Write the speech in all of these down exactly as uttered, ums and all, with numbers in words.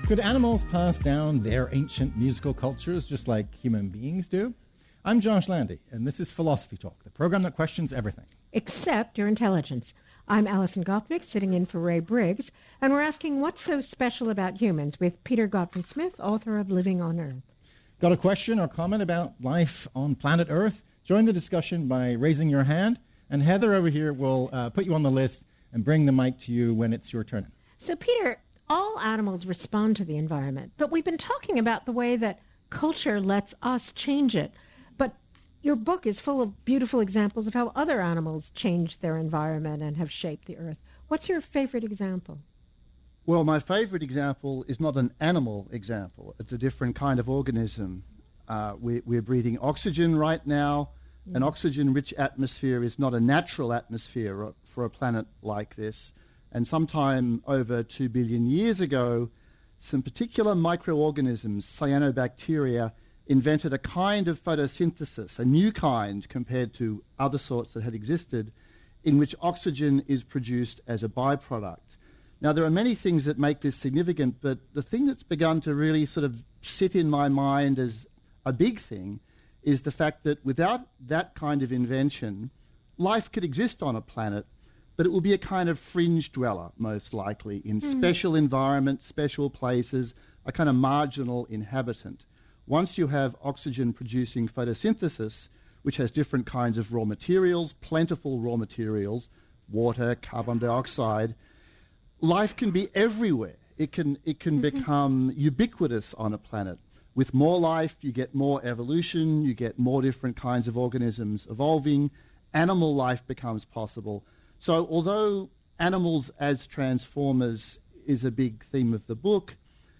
Could animals pass down their ancient musical cultures just like human beings do? I'm Josh Landy, and this is Philosophy Talk, the program that questions everything. Except your intelligence. I'm Alison Gopnik, sitting in for Ray Briggs, and we're asking what's so special about humans with Peter Godfrey Smith, author of Living on Earth. Got a question or comment about life on planet Earth? Join the discussion by raising your hand, and Heather over here will uh, put you on the list and bring the mic to you when it's your turn. So, Peter, all animals respond to the environment, but we've been talking about the way that culture lets us change it. But your book is full of beautiful examples of how other animals changed their environment and have shaped the Earth. What's your favorite example? Well, my favorite example is not an animal example. It's a different kind of organism. Uh, we, we're breathing oxygen right now. Mm. An oxygen-rich atmosphere is not a natural atmosphere for a planet like this. And sometime over two billion years ago, some particular microorganisms, cyanobacteria, invented a kind of photosynthesis, a new kind compared to other sorts that had existed, in which oxygen is produced as a byproduct. Now, there are many things that make this significant, but the thing that's begun to really sort of sit in my mind as a big thing is the fact that without that kind of invention, life could exist on a planet, but it will be a kind of fringe dweller, most likely, in mm. special environments, special places, a kind of marginal inhabitant. Once you have oxygen-producing photosynthesis, which has different kinds of raw materials, plentiful raw materials, water, carbon dioxide, life can be everywhere. It can, it can mm-hmm. become ubiquitous on a planet. With more life, you get more evolution, you get more different kinds of organisms evolving, animal life becomes possible. So although animals as transformers is a big theme of the book,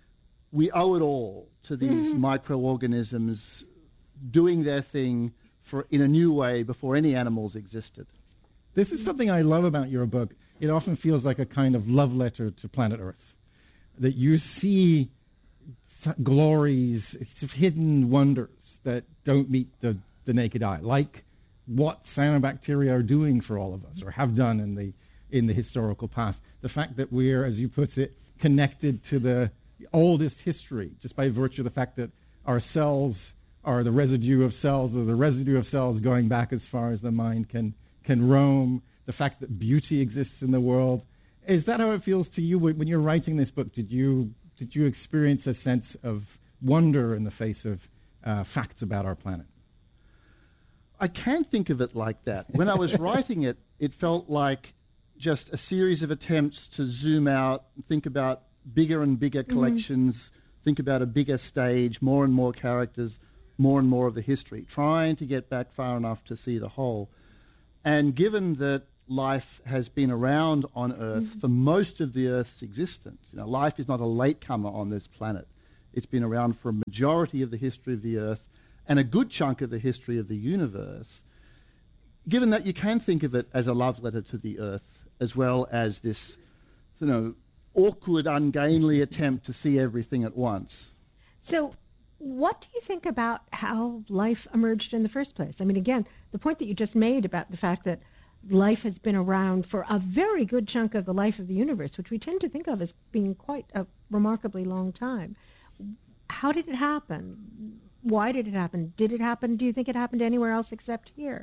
we owe it all to these mm-hmm. microorganisms doing their thing for in a new way before any animals existed. This is something I love about your book. It often feels like a kind of love letter to planet Earth, that you see glories, hidden wonders that don't meet the, the naked eye, like what cyanobacteria are doing for all of us, or have done in the in the historical past. The fact that we're, as you put it, connected to the oldest history, just by virtue of the fact that our cells are the residue of cells, or the residue of cells going back as far as the mind can can roam. The fact that beauty exists in the world. Is that how it feels to you when you're writing this book? Did you did you experience a sense of wonder in the face of uh, facts about our planet? I can't think of it like that. When I was writing it, it felt like just a series of attempts to zoom out, think about bigger and bigger collections, mm-hmm. think about a bigger stage, more and more characters, more and more of the history, trying to get back far enough to see the whole. And given that life has been around on Earth mm-hmm. for most of the Earth's existence, you know, life is not a latecomer on this planet. It's been around for a majority of the history of the Earth and a good chunk of the history of the universe. Given that you can think of it as a love letter to the Earth, as well as this, you know, awkward, ungainly attempt to see everything at once. So what do you think about how life emerged in the first place? I mean, again, the point that you just made about the fact that life has been around for a very good chunk of the life of the universe, which we tend to think of as being quite a remarkably long time. How did it happen? Why did it happen? Did it happen? Do you think it happened anywhere else except here?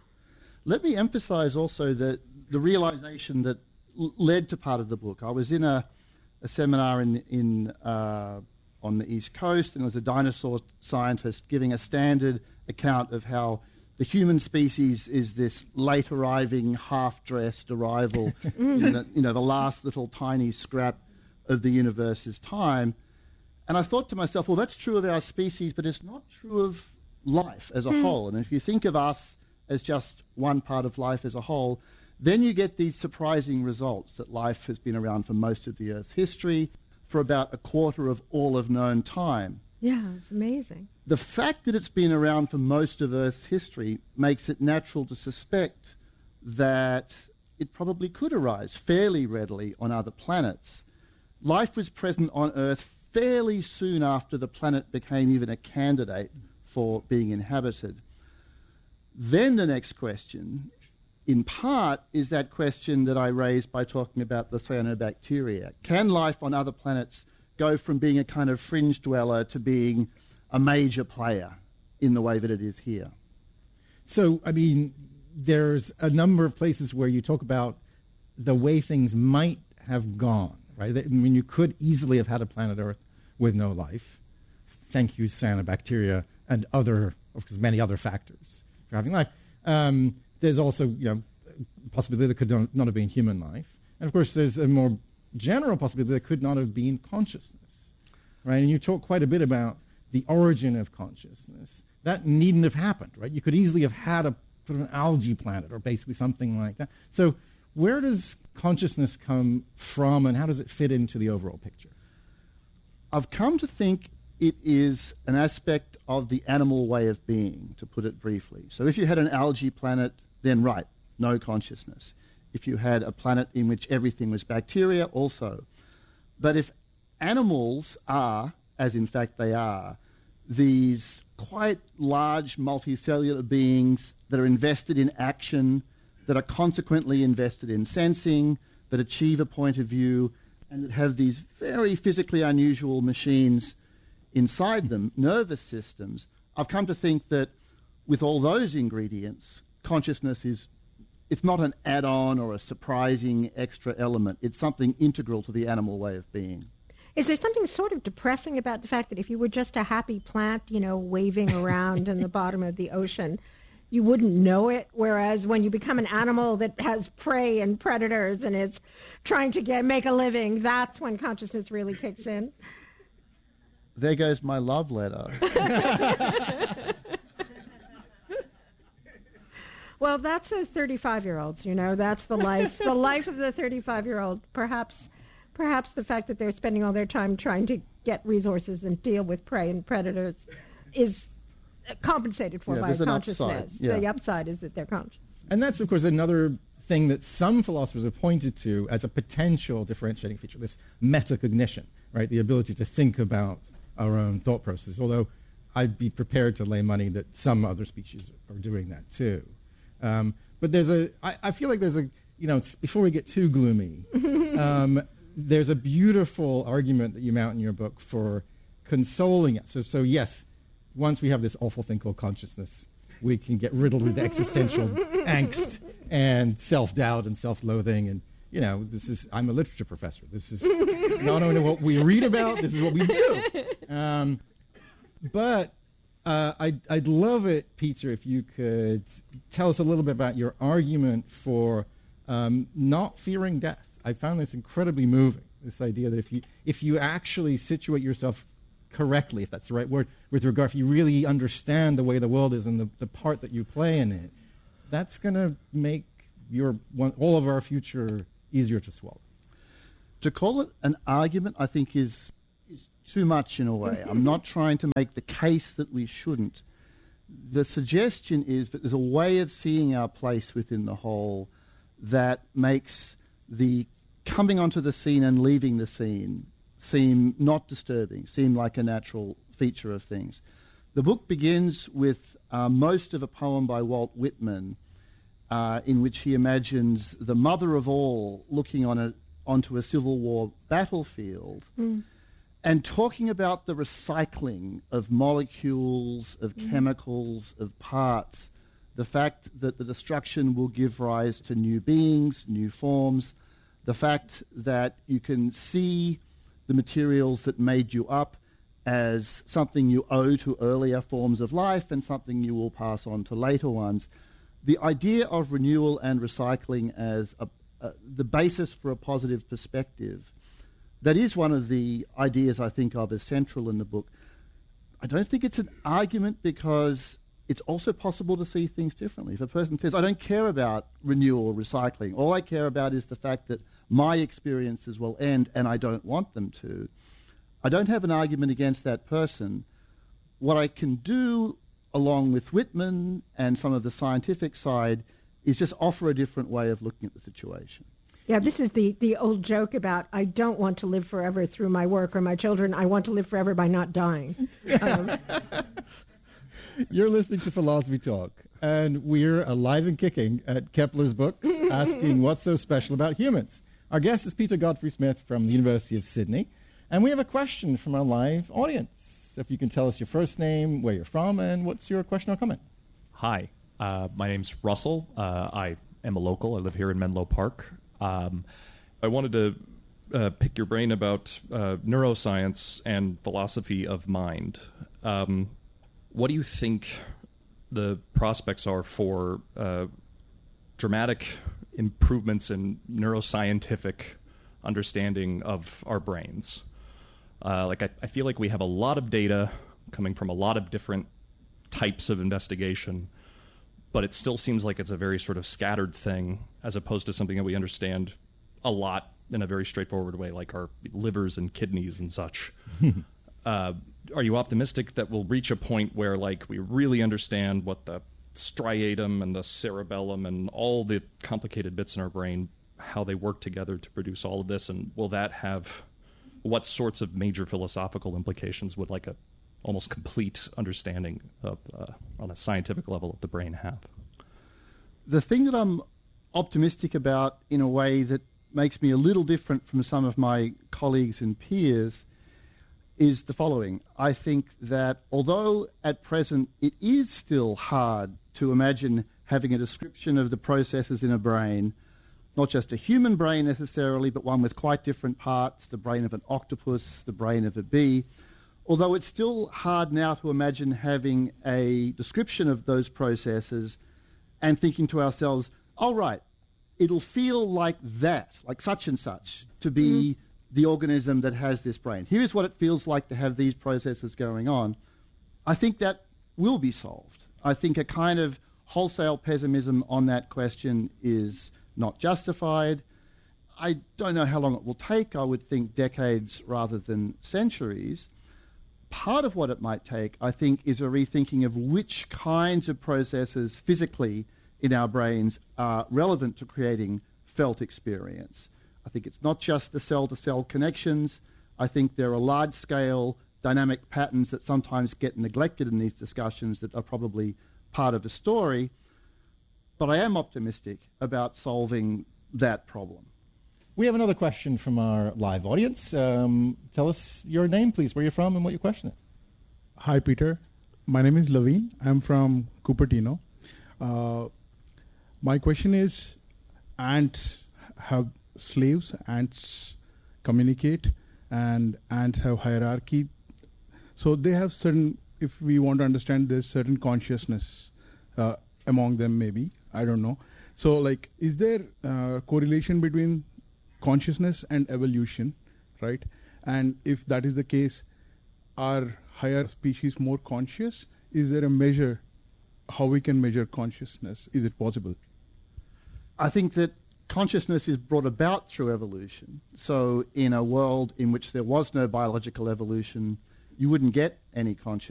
Let me emphasize also that the realization that l- led to part of the book. I was in a, a seminar in, in uh, on the East Coast, and there was a dinosaur scientist giving a standard account of how the human species is this late arriving, half-dressed arrival in the, you know, the last little tiny scrap of the universe's time. And I thought to myself, well, that's true of our species, but it's not true of life as a mm. whole. And if you think of us as just one part of life as a whole, then you get these surprising results that life has been around for most of the Earth's history, for about a quarter of all of known time. Yeah, it's amazing. The fact that it's been around for most of Earth's history makes it natural to suspect that it probably could arise fairly readily on other planets. Life was present on Earth fairly soon after the planet became even a candidate for being inhabited. Then the next question, in part, is that question that I raised by talking about the cyanobacteria. Can life on other planets go from being a kind of fringe dweller to being a major player in the way that it is here. So, I mean, there's a number of places where you talk about the way things might have gone, right? I mean, you could easily have had a planet Earth with no life. Thank you, cyanobacteria, and other, of course, many other factors for having life. Um, there's also, you know, possibility there could not have been human life. And, of course, there's a more general possibility there could not have been consciousness, right? And you talk quite a bit about the origin of consciousness. That needn't have happened, right? You could easily have had a sort of an algae planet or basically something like that. So where does consciousness come from, and how does it fit into the overall picture? I've come to think it is an aspect of the animal way of being, to put it briefly. So if you had an algae planet, then right, no consciousness. If you had a planet in which everything was bacteria, also. But if animals are, as in fact they are, these quite large multicellular beings that are invested in action, that are consequently invested in sensing, that achieve a point of view, and that have these very physically unusual machines inside them, nervous systems, I've come to think that with all those ingredients, consciousness is, it's not an add-on or a surprising extra element. It's something integral to the animal way of being. Is there something sort of depressing about the fact that if you were just a happy plant, you know, waving around in the bottom of the ocean, you wouldn't know it, whereas when you become an animal that has prey and predators and is trying to get make a living, that's when consciousness really kicks in? There goes my love letter. Well, that's those thirty-five-year-olds, you know. That's the life, the life of the thirty-five-year-old. Perhaps, perhaps the fact that they're spending all their time trying to get resources and deal with prey and predators is compensated for yeah, by consciousness. Upside. Yeah. The upside is that they're conscious. And that's, of course, another thing that some philosophers have pointed to as a potential differentiating feature, this metacognition, right? The ability to think about our own thought process, although I'd be prepared to lay money that some other species are doing that too. Um, but there's a, I, I feel like there's a, you know, before we get too gloomy, um, there's a beautiful argument that you mount in your book for consoling us. So, so yes, once we have this awful thing called consciousness, we can get riddled with existential angst and self-doubt and self-loathing. And, you know, this is, I'm a literature professor. This is not only what we read about, this is what we do. Um, but uh, I'd, I'd love it, Peter, if you could tell us a little bit about your argument for um, not fearing death. I found this incredibly moving, this idea that if you, if you actually situate yourself correctly, if that's the right word, with regard, if you really understand the way the world is and the, the part that you play in it, that's going to make your one, all of our future easier to swallow. To call it an argument, I think, is is too much in a way. I'm not trying to make the case that we shouldn't. The suggestion is that there's a way of seeing our place within the whole that makes the coming onto the scene and leaving the scene seem not disturbing, seem like a natural feature of things. The book begins with uh, most of a poem by Walt Whitman uh, in which he imagines the mother of all looking on a, onto a Civil War battlefield mm. and talking about the recycling of molecules, of mm. chemicals, of parts, the fact that the destruction will give rise to new beings, new forms, the fact that you can see the materials that made you up as something you owe to earlier forms of life and something you will pass on to later ones. The idea of renewal and recycling as a, uh, the basis for a positive perspective, that is one of the ideas I think of as central in the book. I don't think it's an argument because it's also possible to see things differently. If a person says, I don't care about renewal or recycling, all I care about is the fact that my experiences will end and I don't want them to, I don't have an argument against that person. What I can do, along with Whitman and some of the scientific side, is just offer a different way of looking at the situation. Yeah, this is the, the old joke about I don't want to live forever through my work or my children. I want to live forever by not dying. Um, You're listening to Philosophy Talk, and we're alive and kicking at Kepler's Books, asking what's so special about humans. Our guest is Peter Godfrey-Smith from the University of Sydney, And we have a question from our live audience. If you can tell us your first name, where you're from, and what's your question or comment. Hi, uh, my name's Russell. Uh, I am a local. I live here in Menlo Park. Um, I wanted to uh, pick your brain about uh, neuroscience and philosophy of mind. Um, what do you think the prospects are for uh, dramatic improvements in neuroscientific understanding of our brains? Uh, like I, I feel like we have a lot of data coming from a lot of different types of investigation, but it still seems like it's a very sort of scattered thing as opposed to something that we understand a lot in a very straightforward way, like our livers and kidneys and such. uh, are you optimistic that we'll reach a point where like we really understand what the striatum and the cerebellum and all the complicated bits in our brain, how they work together to produce all of this, and will that have what sorts of major philosophical implications would like a almost complete understanding of, uh, on a scientific level of the brain have? The thing that I'm optimistic about in a way that makes me a little different from some of my colleagues and peers is the following. I think that although at present it is still hard to imagine having a description of the processes in a brain, not just a human brain necessarily, but one with quite different parts, the brain of an octopus, the brain of a bee, although it's still hard now to imagine having a description of those processes and thinking to ourselves, oh, right, it'll feel like that, like such and such, to be mm-hmm. the organism that has this brain. Here's what it feels like to have these processes going on. I think that will be solved. I think a kind of wholesale pessimism on that question is not justified. I don't know how long it will take. I would think decades rather than centuries. Part of what it might take, I think, is a rethinking of which kinds of processes physically in our brains are relevant to creating felt experience. I think it's not just the cell-to-cell connections. I think there are large-scale dynamic patterns that sometimes get neglected in these discussions that are probably part of the story. But I am optimistic about solving that problem. We have another question from our live audience. Um, tell us your name, please, where you're from, and what your question is. Hi, Peter. My name is Laveen. I'm from Cupertino. Uh, my question is, ants have slaves, ants communicate, and ants have hierarchy. So they have certain, if we want to understand, there's certain consciousness uh, among them maybe. I don't know. So like, is there uh, correlation between consciousness and evolution, right? And if that is the case, are higher species more conscious? Is there a measure, how we can measure consciousness? Is it possible? I think that consciousness is brought about through evolution. So in a world in which there was no biological evolution, you wouldn't get any consciousness.